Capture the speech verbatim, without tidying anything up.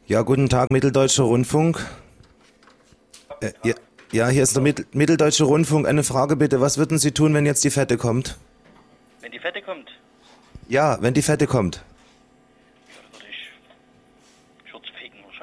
Ja, guten Tag, Mitteldeutscher Rundfunk. Äh, ja, ja, hier ist der Mittel Mitteldeutsche Rundfunk. Eine Frage bitte, was würden Sie tun, wenn jetzt die Fette kommt? Wenn die Fette kommt? Ja, wenn die Fette kommt.